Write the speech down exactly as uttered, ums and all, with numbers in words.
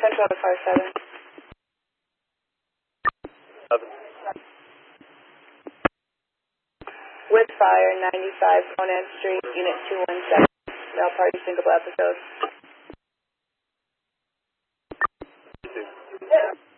Central to five seven. Seven. With fire, ninety-five Conan Street, Unit two one seven. Male party, single episode.